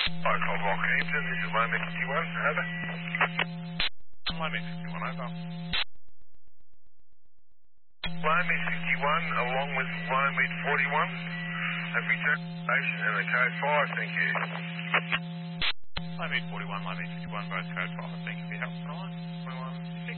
Local Rockhampton, this is Lime 51, over. Lime 51, over. Lime 51 along with Lime 41 have returned to the station and the code 5, thank you. Lime 41, Lime 51, both code 5. Thank you for your help tonight.